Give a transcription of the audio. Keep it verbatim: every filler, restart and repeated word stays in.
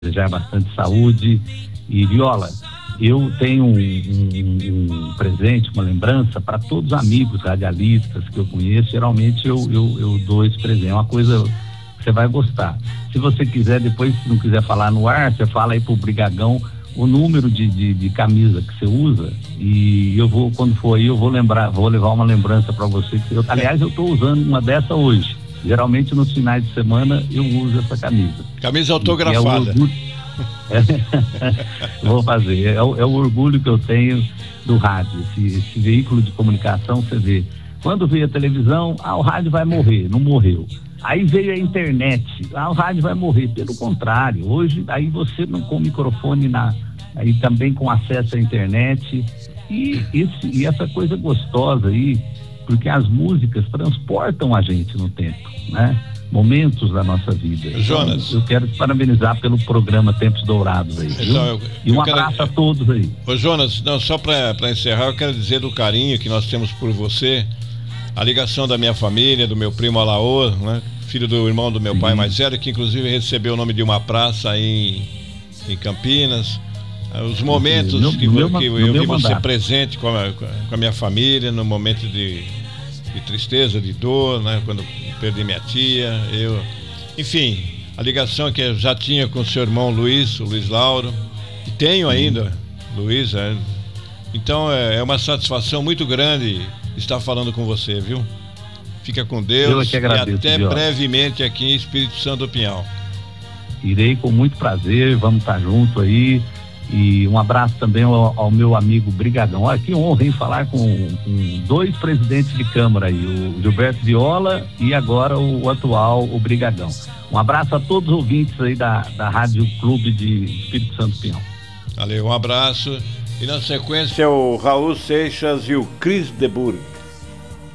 desejar bastante saúde. E Viola, eu tenho um, um, um presente, uma lembrança para todos os amigos radialistas que eu conheço. Geralmente eu, eu, eu dou esse presente, é uma coisa que você vai gostar. Se você quiser, depois, se não quiser falar no ar, você fala aí pro Brigagão o número de, de, de camisa que você usa, e eu vou, quando for aí, eu vou lembrar, vou levar uma lembrança para você. Que eu, aliás, eu estou usando uma dessa hoje. Geralmente nos finais de semana eu uso essa camisa. Camisa autografada. É vou fazer. É o, é o orgulho que eu tenho do rádio, esse, esse veículo de comunicação. Você vê, quando veio a televisão, ah, o rádio vai morrer, não morreu. Aí veio a internet, ah, o rádio vai morrer. Pelo contrário, hoje aí você não com microfone na, aí também com acesso à internet e, esse, e essa coisa gostosa aí, porque as músicas transportam a gente no tempo, né? Momentos da nossa vida. Jonas, então, eu quero te parabenizar pelo programa Tempos Dourados aí, viu? Então, eu, e um eu abraço quero... a todos aí. Ô Jonas, não, só para encerrar, eu quero dizer do carinho que nós temos por você, a ligação da minha família, do meu primo Alaô, né? Filho do irmão do meu Sim. pai mais velho, que inclusive recebeu o nome de uma praça aí em, em Campinas. Os momentos no, que, no que eu, eu vi você presente com a, com a minha família, no momento de, de tristeza, de dor, né? Quando perdi minha tia, eu... Enfim, a ligação que eu já tinha com o seu irmão Luiz, o Luiz Lauro, e tenho ainda, Luiz, é. Então é, é uma satisfação muito grande estar falando com você, viu? Fica com Deus. Eu que agradeço, e até Viola. brevemente aqui em Espírito Santo do Pinhal. Irei com muito prazer, vamos estar junto aí. E um abraço também ao, ao meu amigo Brigadão. Olha, que honra, hein, falar com, com dois presidentes de Câmara aí, o Gilberto Viola e agora o, o atual, o Brigadão. Um abraço a todos os ouvintes aí da, da Rádio Clube de Espírito Santo do Pinhal. Valeu, um abraço. E na sequência é o Raul Seixas e o Cris de Burgh.